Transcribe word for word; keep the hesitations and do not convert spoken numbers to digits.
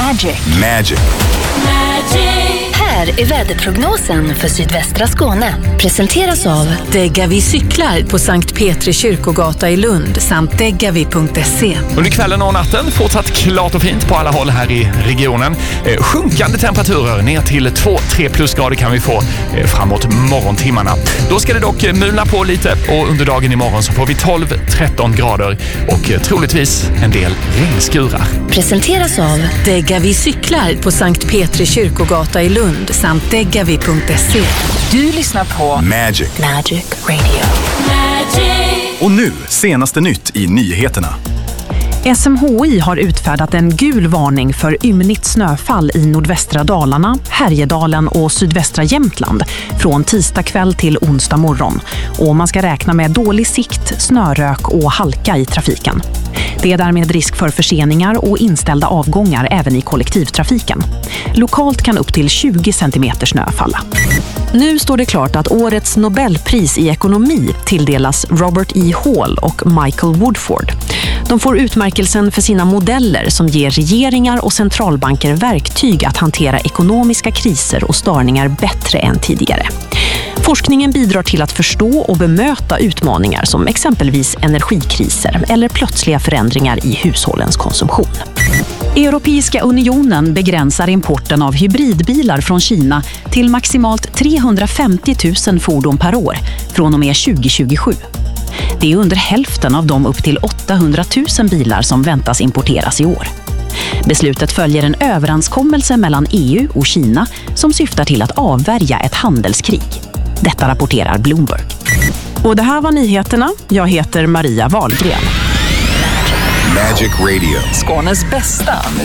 Magic. Magic. Här är väderprognosen för sydvästra Skåne. Presenteras av Degavi cyklar på Sankt Petri kyrkogata i Lund samt degavi punkt se. Under kvällen och natten fortsatt klart och fint på alla håll här i regionen. Eh, sjunkande temperaturer ner till två till tre plusgrader kan vi få eh, framåt morgontimmarna. Då ska det dock eh, mulna på lite och under dagen imorgon så får vi tolv till tretton grader och eh, troligtvis en del regnskurar. Presenteras av Degavi cyklar på Sankt Petri kyrkogata i Lund samt degavi punkt se. Du lyssnar på Magic. Magic Radio. Magic. Och nu, senaste nytt i nyheterna. S M H I har utfärdat en gul varning för ymnigt snöfall i nordvästra Dalarna, Härjedalen och sydvästra Jämtland från tisdag kväll till onsdag morgon. Och man ska räkna med dålig sikt, snörök och halka i trafiken. Det är därmed risk för förseningar och inställda avgångar även i kollektivtrafiken. Lokalt kan upp till tjugo centimeter snö falla. Nu står det klart att årets Nobelpris i ekonomi tilldelas Robert E. Hall och Michael Woodford. De får utmärkelsen för sina modeller som ger regeringar och centralbanker verktyg att hantera ekonomiska kriser och störningar bättre än tidigare. Forskningen bidrar till att förstå och bemöta utmaningar som exempelvis energikriser eller plötsliga förändringar i hushållens konsumtion. Europeiska unionen begränsar importen av hybridbilar från Kina till maximalt trehundrafemtio tusen fordon per år från och med tjugo tjugosju. Det är under hälften av de upp till åttahundratusen bilar som väntas importeras i år. Beslutet följer en överenskommelse mellan E U och Kina som syftar till att avvärja ett handelskrig. Detta rapporterar Bloomberg. Och det här var nyheterna. Jag heter Maria Wahlgren. Magic Radio. Skånes bästa